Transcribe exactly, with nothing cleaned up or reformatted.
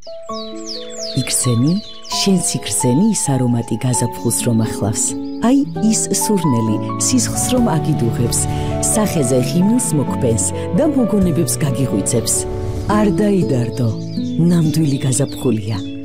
იქსენი, შენ სიხრსენი ის არომატი გაზაფხულს რომ ახლავს. აი ის სურნელი სისხლს რომ აგიდუღებს, სახეზე ხიმილს მოგფენს და მოგონებებს გაგიღვიძებს. არ დაიდარდო, ნამდვილი გაზაფხულია.